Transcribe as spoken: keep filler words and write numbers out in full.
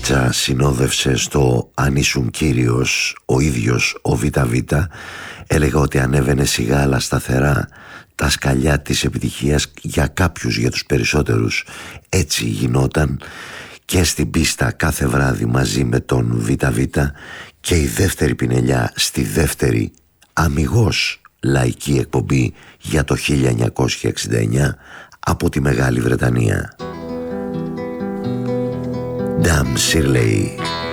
Ράτσα συνόδευσε στο «Αν ήσουν κύριος» ο ίδιος ο β' έλεγε ότι ανέβαινε σιγά αλλά σταθερά τα σκαλιά της επιτυχίας για κάποιους, για τους περισσότερους έτσι γινόταν, και στην πίστα κάθε βράδυ μαζί με τον β' και η δεύτερη πινελιά στη δεύτερη αμιγώς λαϊκή εκπομπή για το χίλια εννιακόσια εξήντα εννιά από τη Μεγάλη Βρετανία. Ντάμ Σίρλεϊ.